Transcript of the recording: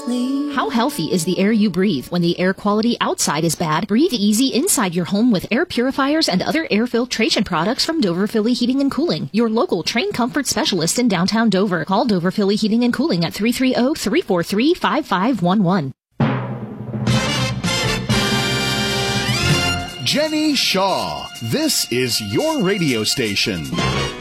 clean. How healthy is the air you breathe? When the air quality outside is bad, breathe easy inside your home with air purifiers and other air filtration products from Dover Philly Heating and Cooling. Your local Train Comfort specialist in downtown Dover. Call Dover Philly Heating and Cooling at 330-343-5511. Jenny Shaw, this is your radio station.